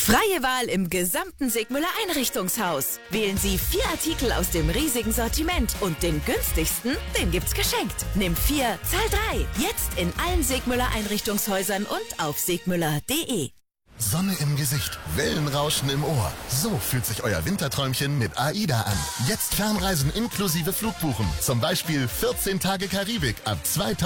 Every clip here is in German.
Freie Wahl im gesamten Sigmüller Einrichtungshaus. Wählen Sie 4 Artikel aus dem riesigen Sortiment und den günstigsten, den gibt's geschenkt. Nimm 4, zahl 3. Jetzt in allen Sigmüller Einrichtungshäusern und auf sigmüller.de. Sonne im Gesicht, Wellenrauschen im Ohr. So fühlt sich euer Winterträumchen mit AIDA an. Jetzt Fernreisen inklusive Flugbuchen. Zum Beispiel 14 Tage Karibik ab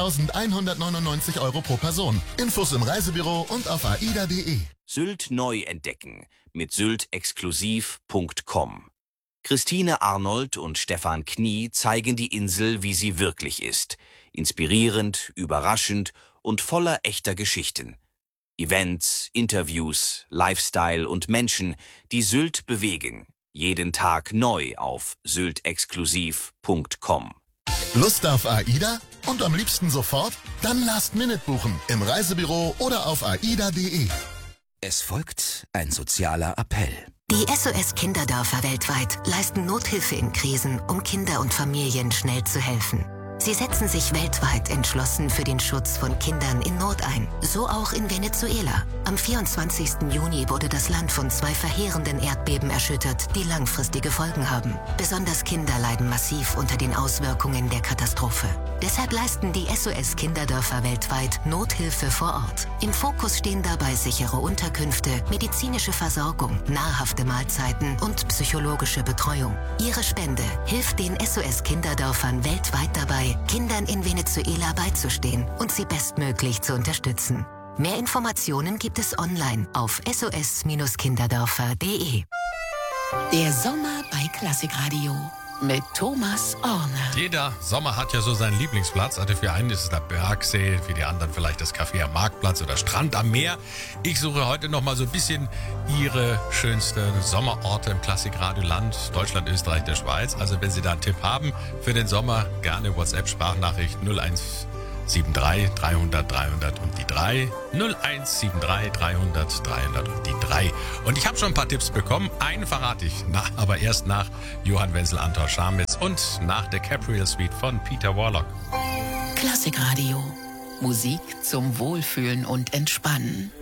2.199 € pro Person. Infos im Reisebüro und auf aida.de. Sylt neu entdecken mit syltexklusiv.com. Christine Arnold und Stefan Knie zeigen die Insel, wie sie wirklich ist. Inspirierend, überraschend und voller echter Geschichten. Events, Interviews, Lifestyle und Menschen, die Sylt bewegen. Jeden Tag neu auf syltexklusiv.com. Lust auf AIDA? Und am liebsten sofort? Dann Last Minute buchen im Reisebüro oder auf aida.de. Es folgt ein sozialer Appell. Die SOS Kinderdörfer weltweit leisten Nothilfe in Krisen, um Kinder und Familien schnell zu helfen. Sie setzen sich weltweit entschlossen für den Schutz von Kindern in Not ein. So auch in Venezuela. Am 24. Juni wurde das Land von 2 verheerenden Erdbeben erschüttert, die langfristige Folgen haben. Besonders Kinder leiden massiv unter den Auswirkungen der Katastrophe. Deshalb leisten die SOS Kinderdörfer weltweit Nothilfe vor Ort. Im Fokus stehen dabei sichere Unterkünfte, medizinische Versorgung, nahrhafte Mahlzeiten und psychologische Betreuung. Ihre Spende hilft den SOS Kinderdörfern weltweit dabei, Kindern in Venezuela beizustehen und sie bestmöglich zu unterstützen. Mehr Informationen gibt es online auf sos-kinderdörfer.de. Der Sommer bei Klassikradio mit Thomas Orner. Jeder Sommer hat ja so seinen Lieblingsplatz. Also für einen ist es der Bergsee, für die anderen vielleicht das Café am Marktplatz oder Strand am Meer. Ich suche heute noch mal so ein bisschen Ihre schönsten Sommerorte im Klassikradioland, Deutschland, Österreich, der Schweiz. Also wenn Sie da einen Tipp haben für den Sommer, gerne WhatsApp-Sprachnachricht 0173 300 300 und die 3. 0173 300 300 und die 3. Und ich habe schon ein paar Tipps bekommen. Einen verrate ich, aber erst nach Johann Wenzel, Anton Scharmitz und nach der Capriel Suite von Peter Warlock. Klassikradio. Musik zum Wohlfühlen und Entspannen.